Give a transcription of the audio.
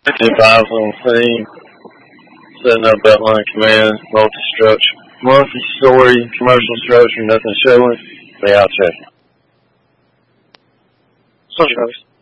55's on scene, setting up Beltline Command, multi-structure. Multi-story commercial structure, nothing showing. They out checking. Sorry, Travis.